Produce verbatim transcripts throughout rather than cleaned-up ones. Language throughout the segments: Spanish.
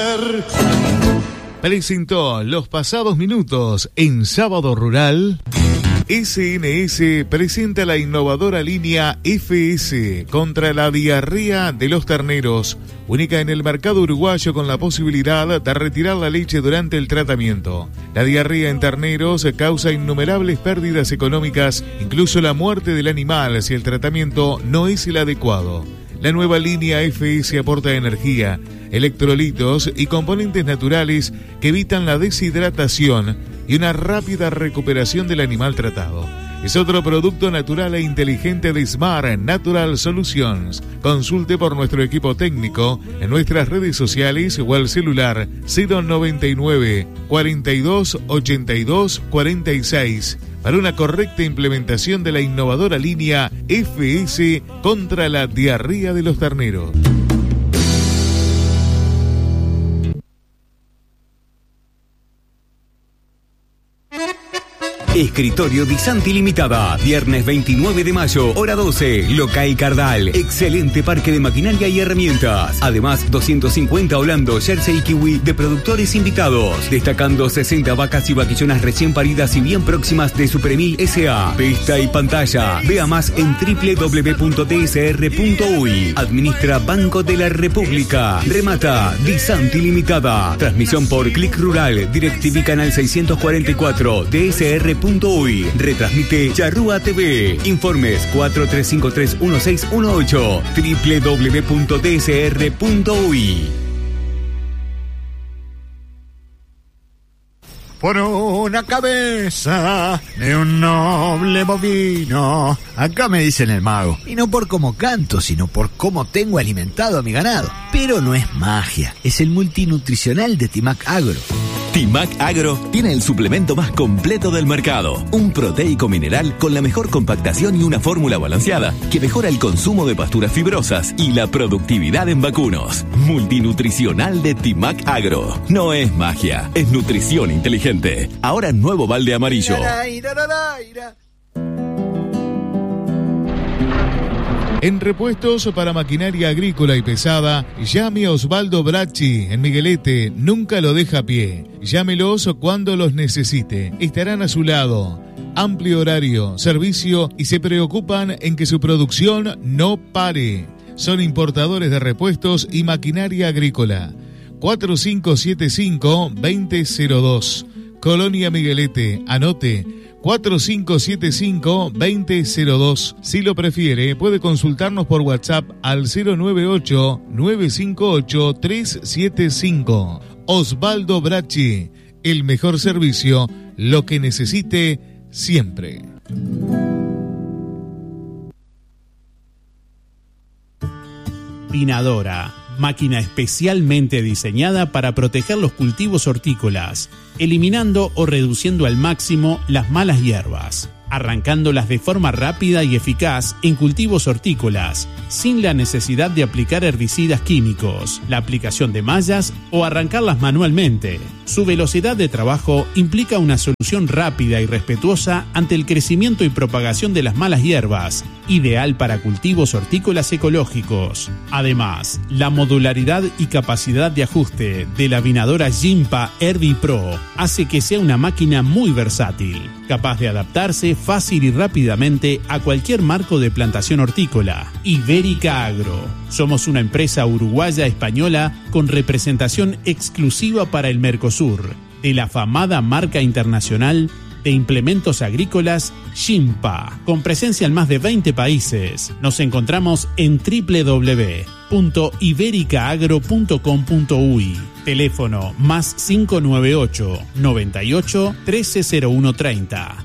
Presentó los pasados minutos en Sábado Rural. S N S presenta la innovadora línea F S contra la diarrea de los terneros, única en el mercado uruguayo con la posibilidad de retirar la leche durante el tratamiento. La diarrea en terneros causa innumerables pérdidas económicas, incluso la muerte del animal si el tratamiento no es el adecuado. La nueva línea F S aporta energía, electrolitos y componentes naturales que evitan la deshidratación y una rápida recuperación del animal tratado. Es otro producto natural e inteligente de Smart Natural Solutions. Consulte por nuestro equipo técnico en nuestras redes sociales o al celular cero noventa y nueve, cuarenta y dos, ochenta y dos, cuarenta y seis para una correcta implementación de la innovadora línea F S contra la diarrea de los terneros. Escritorio Di Santi Limitada, viernes veintinueve de mayo, hora doce, local Cardal. Excelente parque de maquinaria y herramientas. Además, doscientos cincuenta Holando, Jersey y Kiwi de productores invitados. Destacando sesenta vacas y vaquillonas recién paridas y bien próximas de Superemil S A. Vista y pantalla. Vea más en doble u doble u doble u punto d s r punto u y. Administra Banco de la República. Remata Di Santi Limitada. Transmisión por Click Rural, DirecTV Canal seiscientos cuarenta y cuatro, D S R punto u y. Retransmite Charrúa T V. Informes cuatro tres cinco tres uno seis uno ocho. doble u doble u doble u punto d s r punto u y. Por una cabeza de un noble bovino. Acá me dicen el mago. Y no por cómo canto, sino por cómo tengo alimentado a mi ganado. Pero no es magia, es el multinutricional de Timac Agro. Timac Agro tiene el suplemento más completo del mercado. Un proteico mineral con la mejor compactación y una fórmula balanceada que mejora el consumo de pasturas fibrosas y la productividad en vacunos. Multinutricional de Timac Agro. No es magia, es nutrición inteligente. Ahora nuevo balde amarillo. En repuestos para maquinaria agrícola y pesada, llame a Osvaldo Bracci en Miguelete, nunca lo deja a pie. Llámelos cuando los necesite, estarán a su lado. Amplio horario, servicio y se preocupan en que su producción no pare. Son importadores de repuestos y maquinaria agrícola. cuatro cinco siete cinco, dos cero cero dos. Colonia Miguelete, anote. cuatro cinco siete cinco, dos cero cero dos. Si lo prefiere, puede consultarnos por WhatsApp al cero nueve ocho, nueve cinco ocho, tres siete cinco. Osvaldo Bracci, el mejor servicio, lo que necesite siempre. Pinadora, máquina especialmente diseñada para proteger los cultivos hortícolas, eliminando o reduciendo al máximo las malas hierbas, arrancándolas de forma rápida y eficaz en cultivos hortícolas, sin la necesidad de aplicar herbicidas químicos, la aplicación de mallas o arrancarlas manualmente. Su velocidad de trabajo implica una solución rápida y respetuosa ante el crecimiento y propagación de las malas hierbas, ideal para cultivos hortícolas ecológicos. Además, la modularidad y capacidad de ajuste de la binadora Jimpa HerbiPro hace que sea una máquina muy versátil, capaz de adaptarse fácil y rápidamente a cualquier marco de plantación hortícola. Ibérica Agro. Somos una empresa uruguaya española con representación exclusiva para el Mercosur, de la afamada marca internacional de implementos agrícolas Jimpa, con presencia en más de veinte países. Nos encontramos en doble u doble u doble u punto iberica agro punto com punto u y. Teléfono más cinco nueve ocho, noventa y ocho, trece cero uno treinta.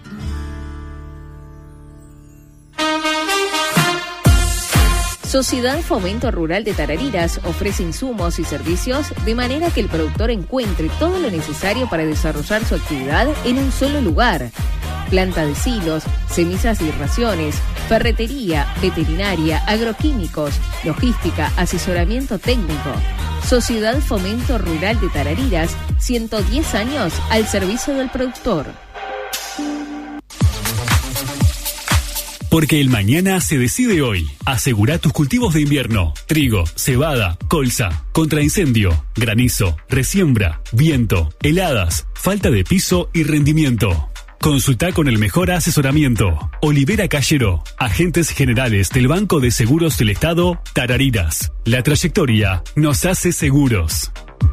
Sociedad Fomento Rural de Tarariras ofrece insumos y servicios de manera que el productor encuentre todo lo necesario para desarrollar su actividad en un solo lugar. Planta de silos, semillas y raciones, ferretería, veterinaria, agroquímicos, logística, asesoramiento técnico. Sociedad Fomento Rural de Tarariras, ciento diez años al servicio del productor. Porque el mañana se decide hoy. Asegura tus cultivos de invierno: trigo, cebada, colza, contra incendio, granizo, resiembra, viento, heladas, falta de piso y rendimiento. Consulta con el mejor asesoramiento. Olivera Callero, agentes generales del Banco de Seguros del Estado, Tarariras. La trayectoria nos hace seguros.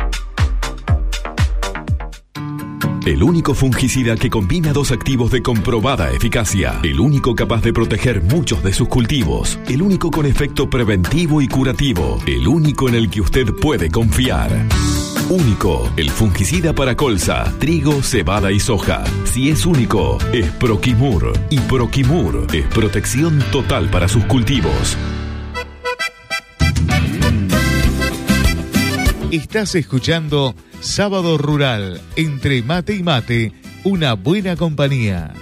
El único fungicida que combina dos activos de comprobada eficacia. El único capaz de proteger muchos de sus cultivos. El único con efecto preventivo y curativo. El único en el que usted puede confiar. Único, el fungicida para colza, trigo, cebada y soja. Si es único, es Proquimur. Y Proquimur es protección total para sus cultivos. Estás escuchando Sábado Rural, entre mate y mate, una buena compañía.